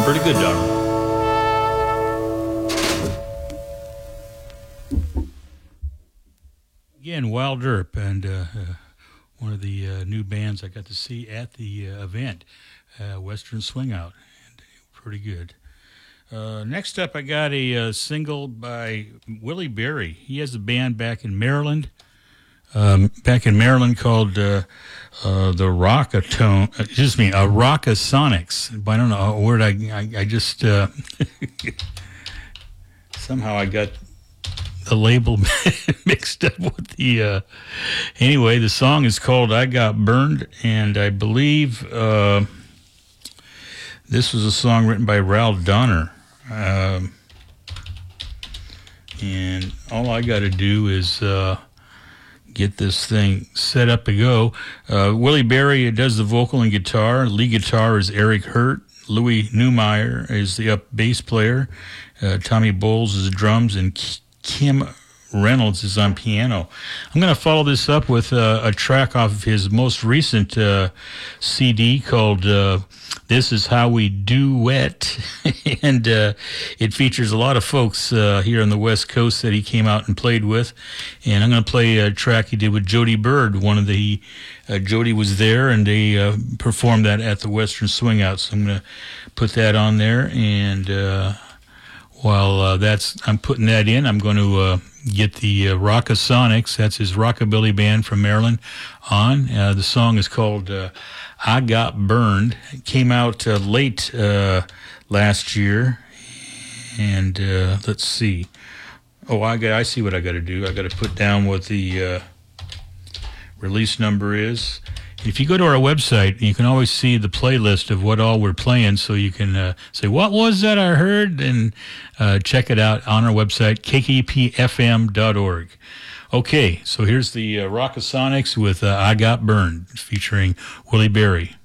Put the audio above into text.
pretty good, Don. Again, Wild Earp, and one of the new bands I got to see at the event, Western Swing Out, and pretty good. Next up, I got a single by Willie Berry. He has a band back in Maryland, called the Rockasonics. But I don't know a word. I just somehow I got the label mixed up with the. Anyway, the song is called "I Got Burned," and I believe this was a song written by Ralph Donner. And all I got to do is get this thing set up to go. Willie Berry does the vocal and guitar. Lead guitar is Eric Hurt. Louis Newmeyer is the bass player. Tommy Bowles is drums, and Kim Reynolds is on piano. I'm going to follow this up with a track off of his most recent CD called This Is How We Duet. And it features a lot of folks here on the West Coast that he came out and played with. And I'm going to play a track he did with Jody Bird. Jody was there, and they performed that at the Western Swing Out. So I'm going to put that on there. And while I'm putting that in, I'm going to get the Rockasonics, that's his rockabilly band from Maryland, on. The song is called I Got Burned. It came out late last year. And let's see. Oh, I see what I got to do. I got to put down what the release number is. If you go to our website, you can always see the playlist of what all we're playing, so you can say, what was that I heard? And check it out on our website, kkpfm.org. Okay, so here's the Rockasonics with I Got Burned, featuring Willie Berry.